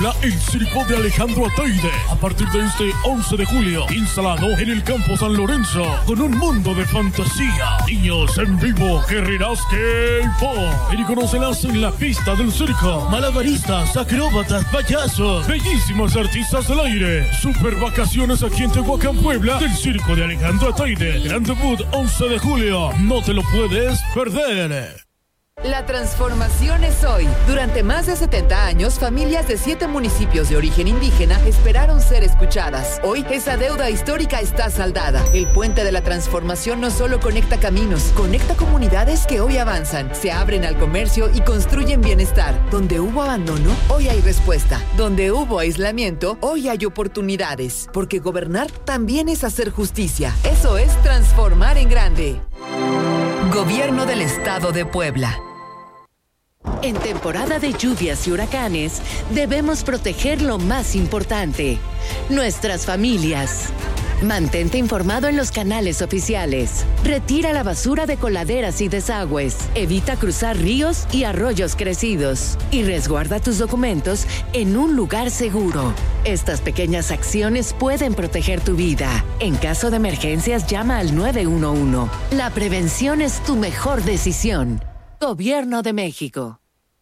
El Circo de Alejandro Ataide, a partir de este 11 de julio, instalado en el Campo San Lorenzo, con un mundo de fantasía, niños en vivo, guerreras K-pop, y conócelas en la pista del circo, malabaristas, acróbatas, payasos, bellísimos artistas del aire, super vacaciones aquí en Tehuacán, Puebla, del Circo de Alejandro Ataide, gran debut 11 de julio, no te lo puedes perder. La transformación es hoy. Durante más de 70 años, familias de 7 municipios de origen indígena esperaron ser escuchadas. Hoy, esa deuda histórica está saldada. El puente de la transformación no solo conecta caminos, conecta comunidades que hoy avanzan, se abren al comercio y construyen bienestar. Donde hubo abandono, hoy hay respuesta. Donde hubo aislamiento, hoy hay oportunidades. Porque gobernar también es hacer justicia. Eso es transformar en grande. Gobierno del Estado de Puebla. En temporada de lluvias y huracanes, debemos proteger lo más importante, nuestras familias. Mantente informado en los canales oficiales. Retira la basura de coladeras y desagües. Evita cruzar ríos y arroyos crecidos. Y resguarda tus documentos en un lugar seguro. Estas pequeñas acciones pueden proteger tu vida. En caso de emergencias, llama al 911. La prevención es tu mejor decisión. Gobierno de México.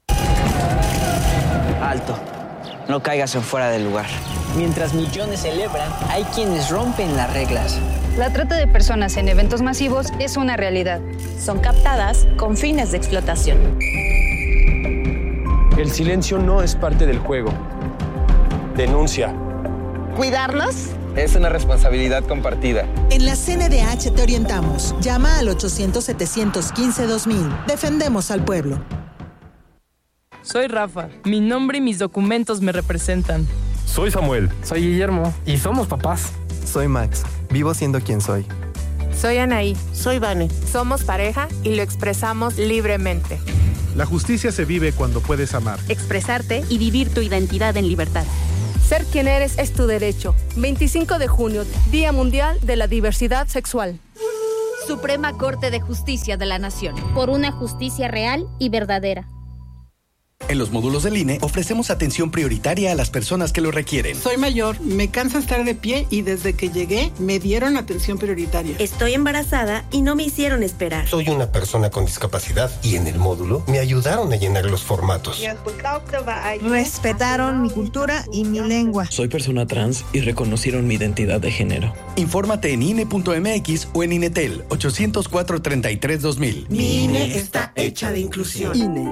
Alto. No caigas en fuera del lugar. Mientras millones celebran, hay quienes rompen las reglas. La trata de personas en eventos masivos es una realidad. Son captadas con fines de explotación. El silencio no es parte del juego. Denuncia. ¿Cuidarnos? Es una responsabilidad compartida. En la CNDH te orientamos. Llama al 800-715-2000. Defendemos al pueblo. Soy Rafa. Mi nombre y mis documentos me representan. Soy Samuel. Soy Guillermo. Y somos papás. Soy Max. Vivo siendo quien soy. Soy Anaí. Soy Vane. Somos pareja y lo expresamos libremente. La justicia se vive cuando puedes amar, expresarte y vivir tu identidad en libertad. Ser quien eres es tu derecho. 25 de junio, Día Mundial de la Diversidad Sexual. Suprema Corte de Justicia de la Nación. Por una justicia real y verdadera. En los módulos del INE ofrecemos atención prioritaria a las personas que lo requieren. Soy mayor, me cansa estar de pie y desde que llegué me dieron atención prioritaria. Estoy embarazada y no me hicieron esperar. Soy una persona con discapacidad y en el módulo me ayudaron a llenar los formatos. Respetaron mi cultura y mi lengua. Soy persona trans y reconocieron mi identidad de género. Infórmate en INE.mx o en INETEL 800-433-2000. Mi INE está hecha de inclusión. INE.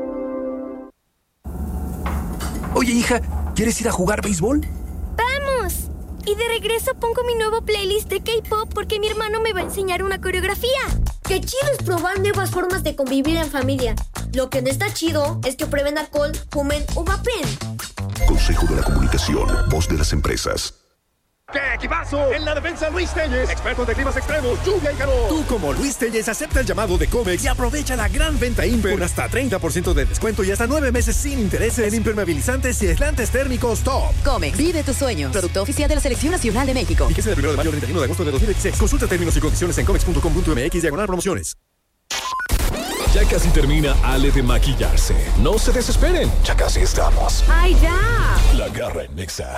Oye, hija, ¿quieres ir a jugar béisbol? ¡Vamos! Y de regreso pongo mi nuevo playlist de K-pop porque mi hermano me va a enseñar una coreografía. ¡Qué chido es probar nuevas formas de convivir en familia! Lo que no está chido es que prueben alcohol, fumen o vapen. Consejo de la Comunicación, voz de las empresas. ¡Qué equipazo! En la defensa, Luis Telles, expertos de climas extremos, lluvia y calor. Tú, como Luis Telles, acepta el llamado de Comex y aprovecha la gran venta Imper con hasta 30% de descuento y hasta 9 meses sin intereses en impermeabilizantes y aislantes térmicos top. Comex, vive tus sueños. Producto oficial de la Selección Nacional de México. Fíjese del 1 de mayo al 31 de agosto de 2016. Consulta términos y condiciones en comex.com.mx/promociones. Ya casi termina Ale de maquillarse. No se desesperen, ya casi estamos. ¡Ay, ya! La Garra en Nexa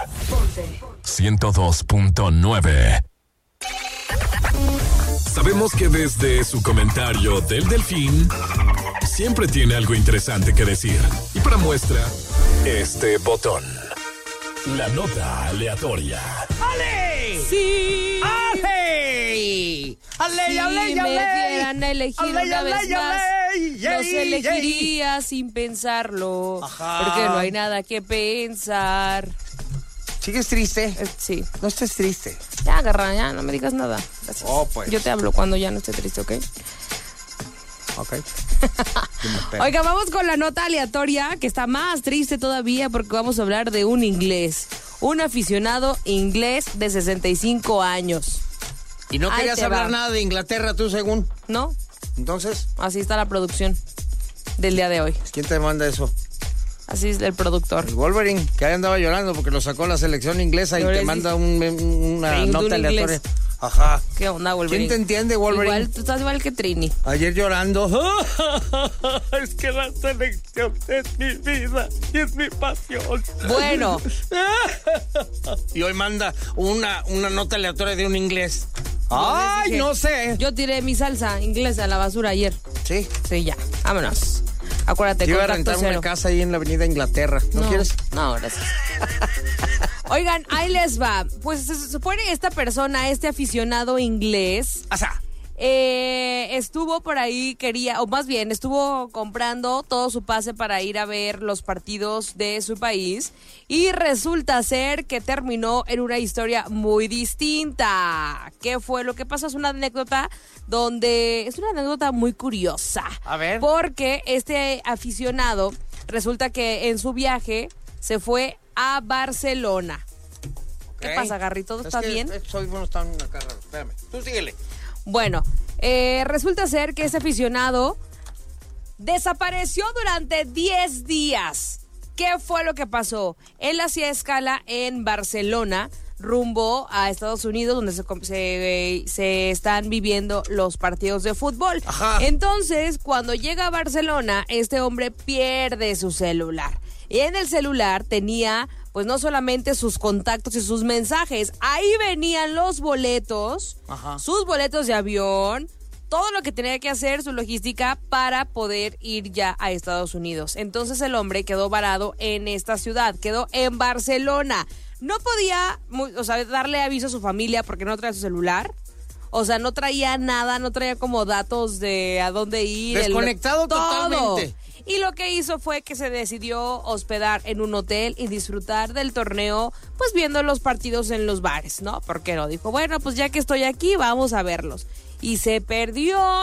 102.9. Sabemos que desde su comentario del delfín siempre tiene algo interesante que decir. Y para muestra, este botón. La nota aleatoria. ¡Ale! ¡Sí! ¡Ale! ¡Ale, si ale, me ale! dieran a elegir Ale, una ale, vez ale, más, yay, los elegiría sin pensarlo. Ajá. Porque no hay nada que pensar. ¿Sigues triste? Sí. No estés triste. Ya, Garra, ya, no me digas nada. Gracias. Oh, pues. Yo te hablo cuando ya no esté triste, ¿ok? Ok. Oiga, vamos con la nota aleatoria, que está más triste todavía porque vamos a hablar de un inglés. Un aficionado inglés de 65 años. ¿Y no querías hablar nada de Inglaterra tú, según? No. Entonces, Así está la producción del día de hoy. ¿quién te manda eso? Así es el productor. El Wolverine, que ahí andaba llorando porque lo sacó la selección inglesa y te manda una nota aleatoria. Ajá. ¿Qué onda, Wolverine? ¿Quién te entiende, Wolverine? Igual, tú estás igual que Trini. Ayer llorando. Es que la selección es mi vida y es mi pasión. Bueno. Y hoy manda una nota aleatoria de un inglés. ¡Ay, no sé! Yo tiré mi salsa inglesa a la basura ayer. ¿Sí? Sí, ya. Vámonos. Acuérdate, yo iba a contacto rentar cero. una casa ahí en la avenida Inglaterra. ¿No quieres? No, gracias. Oigan, ahí les va. Pues se supone esta persona, este aficionado inglés... estuvo por ahí, o más bien, estuvo comprando todo su pase para ir a ver los partidos de su país y resulta ser que terminó en una historia muy distinta. ¿Qué fue lo que pasó? Es una anécdota muy curiosa. A ver. Porque este aficionado resulta que en su viaje se fue a Barcelona. ¿Qué pasa, Garrito? ¿Estás bien? Soy bueno, está en una carrera. Espérame. Tú síguele. Bueno, resulta ser que ese aficionado desapareció durante 10 días. ¿Qué fue lo que pasó? Él hacía escala en Barcelona, rumbo a Estados Unidos, donde se están viviendo los partidos de fútbol. Ajá. Entonces, cuando llega a Barcelona, este hombre pierde su celular. Y en el celular tenía, pues no solamente sus contactos y sus mensajes, ahí venían los boletos, sus boletos de avión, todo lo que tenía que hacer, su logística para poder ir ya a Estados Unidos. Entonces el hombre quedó varado en esta ciudad, quedó en Barcelona. No podía, darle aviso a su familia porque no traía su celular. O sea, no traía nada, no traía como datos de a dónde ir. Desconectado totalmente. Y lo que hizo fue que se decidió hospedar en un hotel y disfrutar del torneo, pues viendo los partidos en los bares, ¿no? ¿Por qué no? Dijo, bueno, pues ya que estoy aquí, vamos a verlos. Y se perdió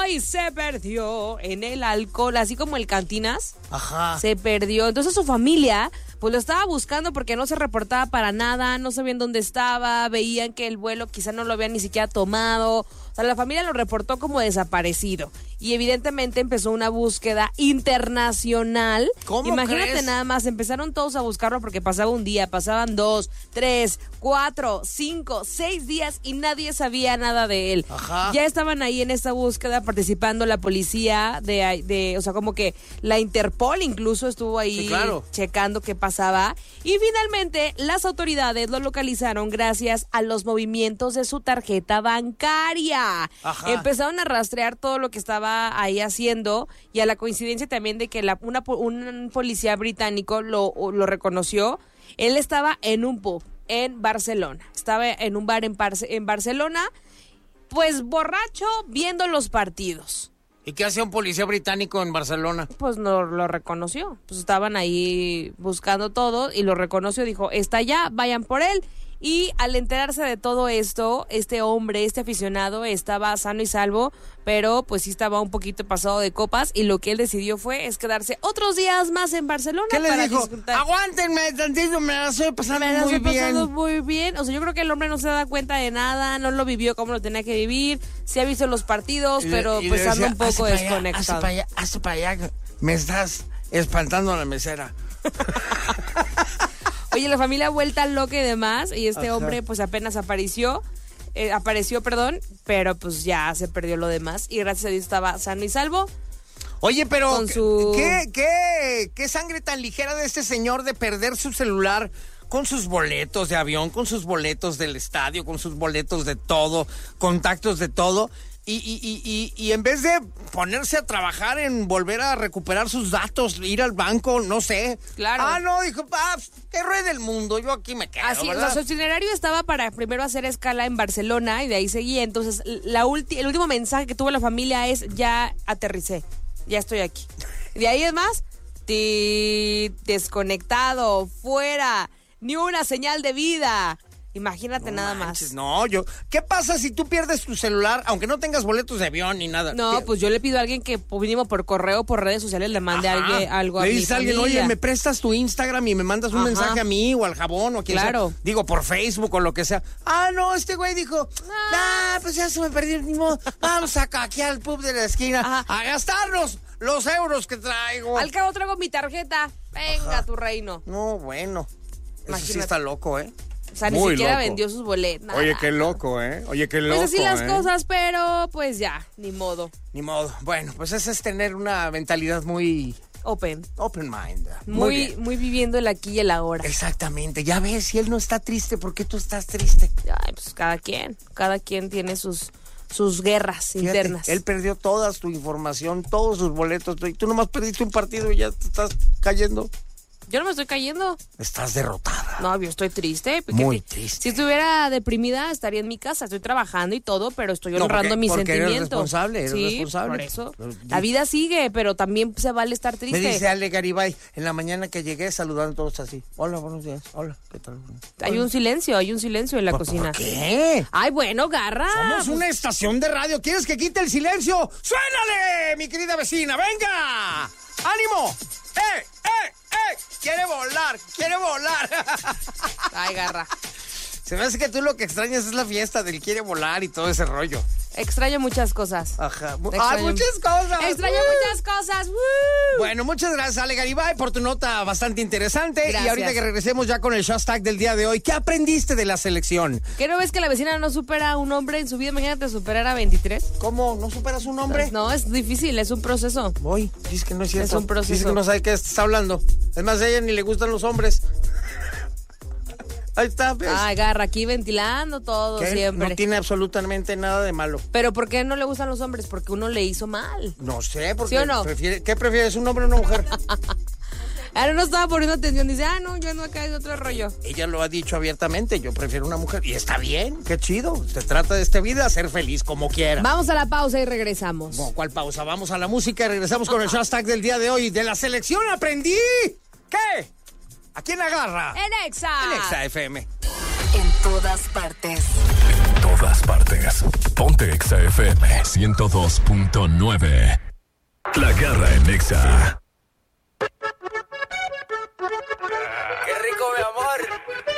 en el alcohol, así como el Cantinas. Ajá. Se perdió. Entonces su familia, pues lo estaba buscando porque no se reportaba para nada, no sabían dónde estaba, veían que el vuelo quizá no lo habían ni siquiera tomado. O sea, la familia lo reportó como desaparecido. Y evidentemente empezó una búsqueda internacional. ¿Cómo Imagínate crees? nada más, empezaron todos a buscarlo porque pasaba un día, pasaban 2, 3, 4, 5, 6 días y nadie sabía nada de él. Ajá. Ya estaban ahí en esta búsqueda participando la policía o sea, como que la Interpol incluso estuvo ahí, sí, claro, checando qué pasaba. Y finalmente las autoridades lo localizaron gracias a los movimientos de su tarjeta bancaria. Ajá. Empezaron a rastrear todo lo que estaba ahí haciendo y a la coincidencia también de que un policía británico lo reconoció. Él estaba en un pub en Barcelona, estaba en un bar en Barcelona, pues borracho viendo los partidos. ¿Y qué hacía un policía británico en Barcelona? Pues no lo reconoció, pues estaban ahí buscando todo y lo reconoció, dijo, está allá, vayan por él. Y al enterarse de todo esto, este hombre, este aficionado, estaba sano y salvo, pero pues sí estaba un poquito pasado de copas y lo que él decidió es quedarse otros días más en Barcelona. ¿Qué le para dijo? Disfrutar. Aguántenme tantito, me la estoy pasando muy bien. O sea, yo creo que el hombre no se da cuenta de nada, no lo vivió como lo tenía que vivir, sí ha visto los partidos, pero pues anda un poco desconectado. Hazte para allá, me estás espantando a la mesera. Oye, la familia vuelta loca y demás, y este hombre pues apenas apareció, pero pues ya se perdió lo demás, y gracias a Dios estaba sano y salvo. Oye, pero con su... ¿qué sangre tan ligera de este señor de perder su celular con sus boletos de avión, con sus boletos del estadio, con sus boletos de todo, contactos de todo? Y en vez de ponerse a trabajar en volver a recuperar sus datos, ir al banco, no sé. Claro. No, dijo, que ruede el mundo, yo aquí me quedo, así, ¿verdad? O sea, su itinerario estaba para primero hacer escala en Barcelona y de ahí seguía. Entonces, el último mensaje que tuvo la familia es, ya aterricé, ya estoy aquí. De ahí es más, desconectado, fuera, ni una señal de vida. Imagínate nada más. No, ¿qué pasa si tú pierdes tu celular, aunque no tengas boletos de avión ni nada? No, pues yo le pido a alguien que mínimo por correo, por redes sociales, le mande algo a mi familia. Le dices a alguien, oye, ¿me prestas tu Instagram y me mandas un mensaje a mí o al Jabón o a quien sea? Digo, por Facebook o lo que sea. No, este güey dijo, pues ya se me perdió, ni modo. Vamos acá, aquí al pub de la esquina a gastarnos los euros que traigo. Al cabo traigo mi tarjeta. Venga, tu reino. No, bueno. Eso sí está loco, ¿eh? O sea, ni Muy siquiera loco. vendió sus boletos. Nada. Oye, qué loco, ¿eh? Oye, qué loco, Pues así las ¿eh? cosas, pero pues ya, ni modo. Ni modo. Bueno, pues eso es tener una mentalidad muy... Open mind. Muy viviendo el aquí y el ahora. Exactamente. Ya ves, si él no está triste, ¿por qué tú estás triste? Ay, pues cada quien tiene sus guerras Fíjate, internas. Él perdió toda su información, todos sus boletos. Y tú nomás perdiste un partido y ya te estás cayendo. Yo no me estoy cayendo. Estás derrotada. No, yo estoy triste. Muy triste. Si estuviera deprimida, estaría en mi casa. Estoy trabajando y todo, pero estoy No, honrando mis porque sentimientos. Eres responsable. Por eso. La vida sigue, pero también se vale estar triste. Me dice Ale Garibay, en la mañana que llegué saludando a todos así. Hola, buenos días. Hola, ¿qué tal? Hay un silencio en la cocina. ¿Por qué? Ay, bueno, garra. Somos una estación de radio. ¿Quieres que quite el silencio? ¡Suénale, mi querida vecina! ¡Venga! ¡Ánimo! ¡Eh! ¡Quiere volar! Ay, garra. Se me hace que tú lo que extrañas es la fiesta del quiere volar y todo ese rollo. Extraño muchas cosas. Ajá. Muchas cosas. Extraño muchas cosas. Bueno, muchas gracias, Ale Garibay, por tu nota bastante interesante. Gracias. Y ahorita que regresemos ya con el hashtag del día de hoy, ¿qué aprendiste de la selección? ¿Qué no ves que la vecina no supera a un hombre en su vida? Imagínate superar a 23. ¿Cómo? ¿No superas a un hombre? No, es difícil, es un proceso. Voy, dice que no es cierto. Es un proceso. Dice que no sabe qué está hablando. Es más, a ella ni le gustan los hombres. Ahí está, ¿ves? Ay, garra, aquí ventilando todo ¿Qué? siempre. No tiene absolutamente nada de malo. ¿Pero por qué no le gustan los hombres? Porque uno le hizo mal. No sé, porque ¿Sí o no? ¿Qué prefieres, un hombre o una mujer? Ahora no estaba poniendo atención. Dice, no, yo no acá hay otro rollo. Ella lo ha dicho abiertamente, yo prefiero una mujer. Y está bien, qué chido. Se trata de esta vida, ser feliz como quiera. Vamos a la pausa y regresamos. Bueno, ¿cuál pausa? Vamos a la música y regresamos con el hashtag del día de hoy. De la selección aprendí. ¿Qué? ¿A quién agarra? En Exa. En Exa FM. En todas partes. En todas partes. Ponte Exa FM 102.9. La Garra en Exa. ¡Qué rico, mi amor!